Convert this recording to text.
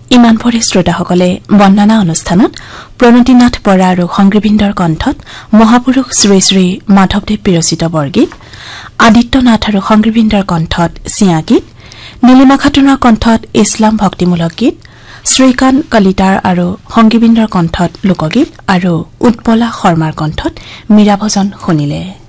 ইমান পৰে শ্ৰোতাসকলে বন্দনা অনুষ্ঠানত প্ৰণতিনাথ বৰা আৰু সংগীবৃন্দৰ কণ্ঠত মহাপুৰুষ শ্ৰী শ্ৰী মাধৱদেৱ বিৰচিত বৰগীত, আদিত্যনাথ আৰু সংগীবৃন্দৰ কণ্ঠত চিয়া গীত, নীলিমা খাতুনৰ কণ্ঠত ইছলাম ভক্তিমূলক গীত, শ্ৰীকান্ত কলিতাৰ আৰু সংগীবৃন্দৰ কণ্ঠত লোকগীত আৰু উৎপলা শৰ্মাৰ কণ্ঠত মীৰা ভজন শুনিলে।